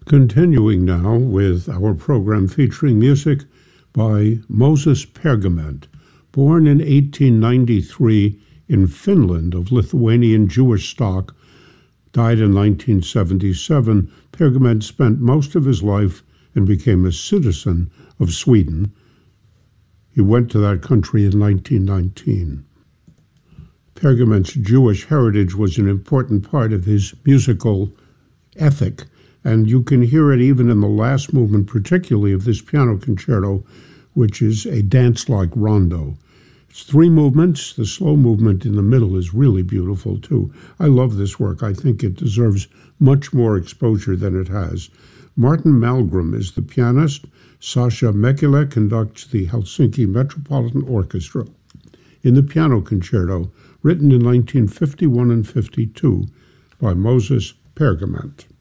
Continuing now with our program featuring music by Moses Pergament. Born in 1893 in Finland of Lithuanian Jewish stock, died in 1977, Pergament spent most of his life and became a citizen of Sweden. He went to that country in 1919. Pergament's Jewish heritage was an important part of his musical ethic, and you can hear it even in the last movement, particularly of this piano concerto, which is a dance-like rondo. It's 3 movements. The slow movement in the middle is really beautiful, too. I love this work. I think it deserves much more exposure than it has. Martin Malmgren is the pianist. Sasha Mekele conducts the Helsinki Metropolitan Orchestra in the piano concerto, written in 1951 and 52 by Moses Pergament.